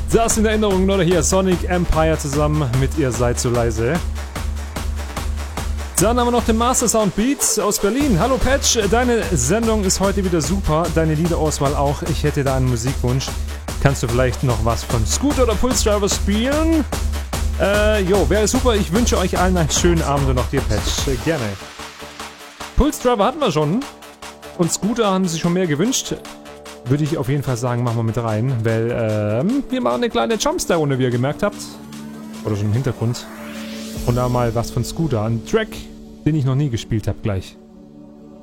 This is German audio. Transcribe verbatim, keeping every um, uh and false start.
Das sind Erinnerungen, oder hier Sonic Empire zusammen mit Ihr seid so leise. Dann haben wir noch den Master Sound Beats aus Berlin. Hallo Patch, deine Sendung ist heute wieder super, deine Liederauswahl auch. Ich hätte da einen Musikwunsch. Kannst du vielleicht noch was von Scooter oder Pulse Driver spielen? Äh, jo, wäre super. Ich wünsche euch allen einen schönen Abend und auch dir, Patch. Äh, gerne. Pulse Driver hatten wir schon. Und Scooter haben sich schon mehr gewünscht. Würde ich auf jeden Fall sagen, machen wir mit rein. Weil, ähm, wir machen eine kleine Jumpstar-Runde, wie ihr gemerkt habt. Oder schon im Hintergrund. Und da mal was von Scooter. Ein Track, den ich noch nie gespielt habe, gleich.